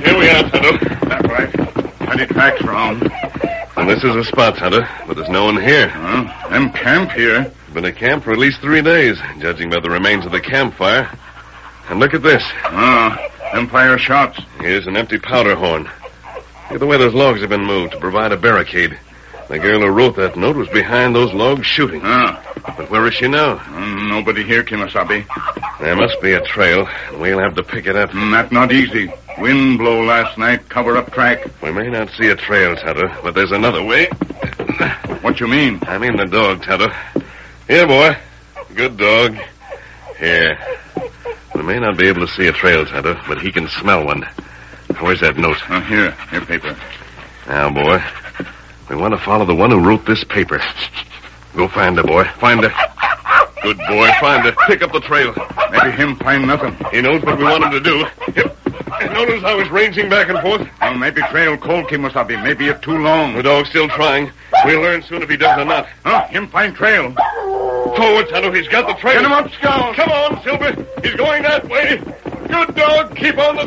Here we are, Tonto. That's right. Plenty tracks round. And this is a spot, Tonto, but there's no one here. Them camp here. Been a camp for at least 3 days, judging by the remains of the campfire. And look at this. Them fire shots. Here's an empty powder horn. Look at the way those logs have been moved to provide a barricade. The girl who wrote that note was behind those logs shooting. But where is she now? Nobody here, Kimasabi. There must be a trail. We'll have to pick it up. That's not easy. Wind blow last night, cover up track. We may not see a trail, Tonto, but there's another way. What you mean? I mean the dog, Tonto. Here, boy. Good dog. Here. We may not be able to see a trail, Tonto, but he can smell one. Where's that note? Here paper. Now, boy, we want to follow the one who wrote this paper. Go find her, boy. Find her. Good boy. Find her. Pick up the trail. Maybe him find nothing. He knows what we want him to do. Notice how he's ranging back and forth? Well, maybe trail cold, Kimasabi. Maybe it's too long. The dog's still trying. We'll learn soon if he does or not. Him find trail. Forward, Tonto. He's got the trail. Get him up, Scout. Come on, Silver. He's going that way. Good dog. Keep on the